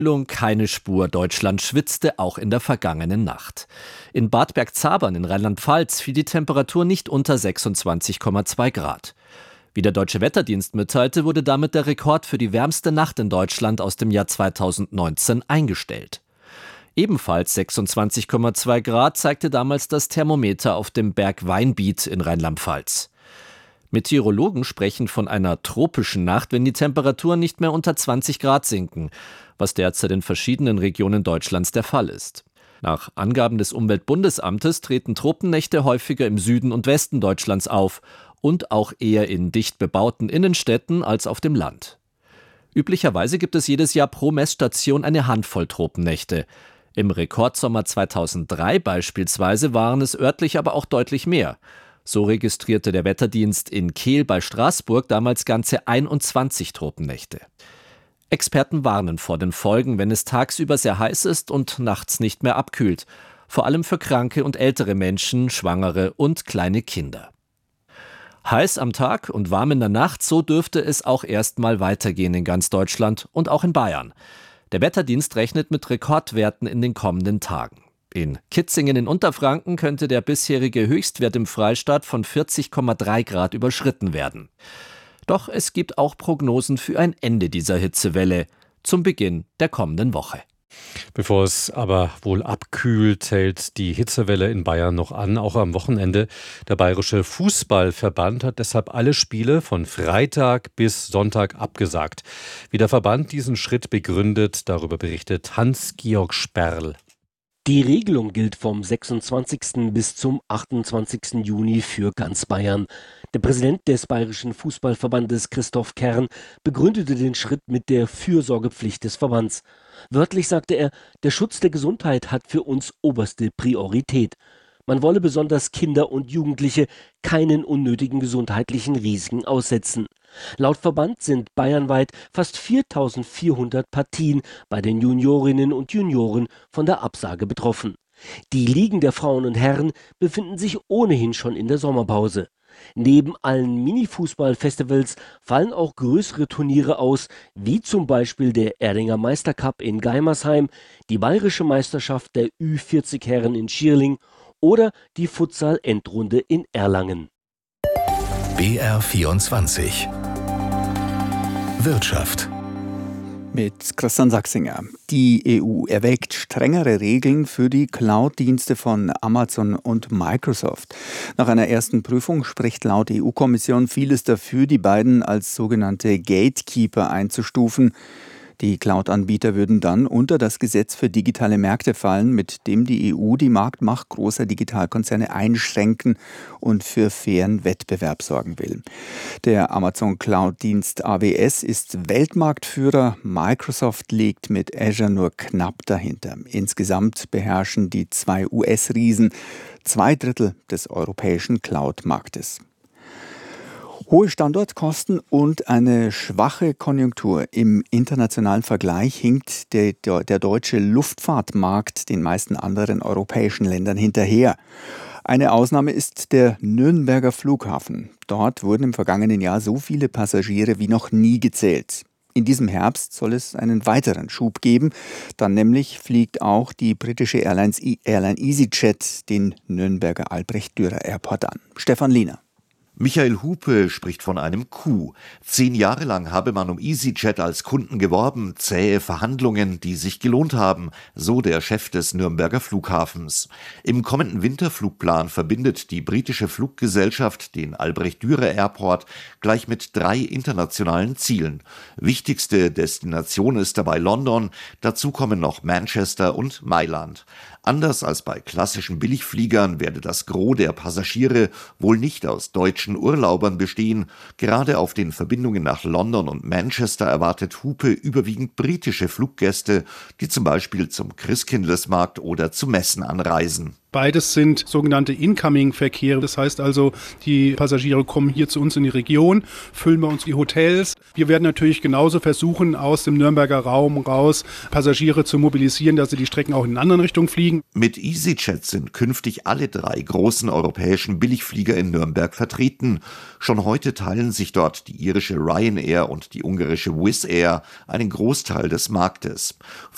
Keine Spur. Deutschland schwitzte auch in der vergangenen Nacht. In Bad Bergzabern in Rheinland-Pfalz fiel die Temperatur nicht unter 26,2 Grad. Wie der Deutsche Wetterdienst mitteilte, wurde damit der Rekord für die wärmste Nacht in Deutschland aus dem Jahr 2019 eingestellt. Ebenfalls 26,2 Grad zeigte damals das Thermometer auf dem Berg Weinbiet in Rheinland-Pfalz. Meteorologen sprechen von einer tropischen Nacht, wenn die Temperaturen nicht mehr unter 20 Grad sinken, was derzeit in verschiedenen Regionen Deutschlands der Fall ist. Nach Angaben des Umweltbundesamtes treten Tropennächte häufiger im Süden und Westen Deutschlands auf und auch eher in dicht bebauten Innenstädten als auf dem Land. Üblicherweise gibt es jedes Jahr pro Messstation eine Handvoll Tropennächte. Im Rekordsommer 2003 beispielsweise waren es örtlich aber auch deutlich mehr. So registrierte der Wetterdienst in Kehl bei Straßburg damals ganze 21 Tropennächte. Experten warnen vor den Folgen, wenn es tagsüber sehr heiß ist und nachts nicht mehr abkühlt. Vor allem für kranke und ältere Menschen, Schwangere und kleine Kinder. Heiß am Tag und warm in der Nacht, so dürfte es auch erstmal weitergehen in ganz Deutschland und auch in Bayern. Der Wetterdienst rechnet mit Rekordwerten in den kommenden Tagen. In Kitzingen in Unterfranken könnte der bisherige Höchstwert im Freistaat von 40,3 Grad überschritten werden. Doch es gibt auch Prognosen für ein Ende dieser Hitzewelle zum Beginn der kommenden Woche. Bevor es aber wohl abkühlt, hält die Hitzewelle in Bayern noch an, auch am Wochenende. Der Bayerische Fußballverband hat deshalb alle Spiele von Freitag bis Sonntag abgesagt. Wie der Verband diesen Schritt begründet, darüber berichtet Hans-Georg Sperl. Die Regelung gilt vom 26. bis zum 28. Juni für ganz Bayern. Der Präsident des Bayerischen Fußballverbandes, Christoph Kern, begründete den Schritt mit der Fürsorgepflicht des Verbands. Wörtlich sagte er, der Schutz der Gesundheit hat für uns oberste Priorität. Man wolle besonders Kinder und Jugendliche keinen unnötigen gesundheitlichen Risiken aussetzen. Laut Verband sind bayernweit fast 4.400 Partien bei den Juniorinnen und Junioren von der Absage betroffen. Die Ligen der Frauen und Herren befinden sich ohnehin schon in der Sommerpause. Neben allen Mini-Fußball-Festivals fallen auch größere Turniere aus, wie zum Beispiel der Erdinger Meistercup in Geimersheim, die Bayerische Meisterschaft der Ü40 Herren in Schierling oder die Futsal-Endrunde in Erlangen. BR24 Wirtschaft mit Christian Sachsinger. Die EU erwägt strengere Regeln für die Cloud-Dienste von Amazon und Microsoft. Nach einer ersten Prüfung spricht laut EU-Kommission vieles dafür, die beiden als sogenannte Gatekeeper einzustufen. Die Cloud-Anbieter würden dann unter das Gesetz für digitale Märkte fallen, mit dem die EU die Marktmacht großer Digitalkonzerne einschränken und für fairen Wettbewerb sorgen will. Der Amazon-Cloud-Dienst AWS ist Weltmarktführer. Microsoft liegt mit Azure nur knapp dahinter. Insgesamt beherrschen die zwei US-Riesen 2/3 des europäischen Cloud-Marktes. Hohe Standortkosten und eine schwache Konjunktur. Im internationalen Vergleich hinkt der deutsche Luftfahrtmarkt den meisten anderen europäischen Ländern hinterher. Eine Ausnahme ist der Nürnberger Flughafen. Dort wurden im vergangenen Jahr so viele Passagiere wie noch nie gezählt. In diesem Herbst soll es einen weiteren Schub geben. Dann nämlich fliegt auch die britische Airline EasyJet den Nürnberger Albrecht-Dürer Airport an. Stefan Lehner. Michael Hupe spricht von einem Coup. 10 Jahre lang habe man um EasyJet als Kunden geworben, zähe Verhandlungen, die sich gelohnt haben, so der Chef des Nürnberger Flughafens. Im kommenden Winterflugplan verbindet die britische Fluggesellschaft den Albrecht-Dürer Airport gleich mit 3 internationalen Zielen. Wichtigste Destination ist dabei London, dazu kommen noch Manchester und Mailand. Anders als bei klassischen Billigfliegern werde das Gros der Passagiere wohl nicht aus deutschen Urlaubern bestehen. Gerade auf den Verbindungen nach London und Manchester erwartet Hupe überwiegend britische Fluggäste, die zum Beispiel zum Christkindlesmarkt oder zu Messen anreisen. Beides sind sogenannte Incoming-Verkehre. Das heißt also, die Passagiere kommen hier zu uns in die Region, füllen bei uns die Hotels. Wir werden natürlich genauso versuchen, aus dem Nürnberger Raum raus Passagiere zu mobilisieren, dass sie die Strecken auch in anderen Richtungen fliegen. Mit EasyJet sind künftig alle 3 großen europäischen Billigflieger in Nürnberg vertreten. Schon heute teilen sich dort die irische Ryanair und die ungarische Wizz Air einen Großteil des Marktes.